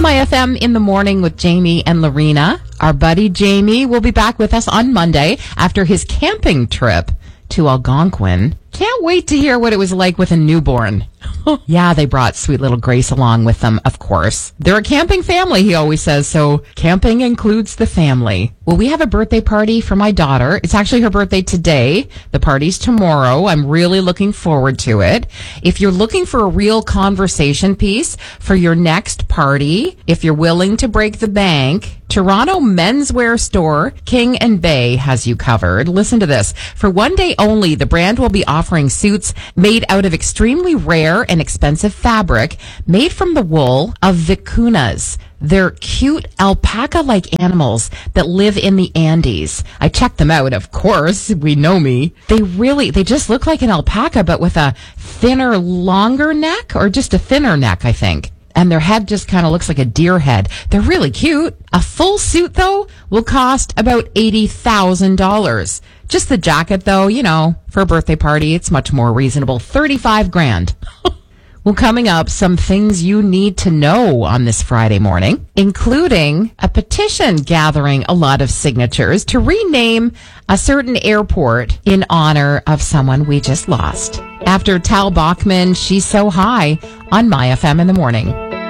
My FM in the morning with Jamie and Lorena. Our buddy Jamie will be back with us on Monday after his camping trip to Algonquin. Can't wait to hear what it was like with a newborn. Yeah, they brought sweet little Grace along with them, of course. They're a camping family, he always says, so camping includes the family. Well, we have a birthday party for my daughter. It's actually her birthday today. The party's tomorrow. I'm really looking forward to it. If you're looking for a real conversation piece for your next party, if you're willing to break the bank, Toronto menswear store King & Bay has you covered. Listen to this. For one day only, the brand will be offering suits made out of extremely rare and expensive fabric made from the wool of vicunas. They're cute alpaca-like animals that live in the Andes. I checked them out, of course. We know me. They just look like an alpaca, but with a thinner, longer neck, or just a thinner neck, I think. And their head just kind of looks like a deer head. They're really cute. A full suit, though, will cost about $80,000. Just the jacket, though, for a birthday party, it's much more reasonable. $35,000. Well, coming up, some things you need to know on this Friday morning, including a petition gathering a lot of signatures to rename a certain airport in honor of someone we just lost. After Tal Bachman, She's So High on My FM in the morning.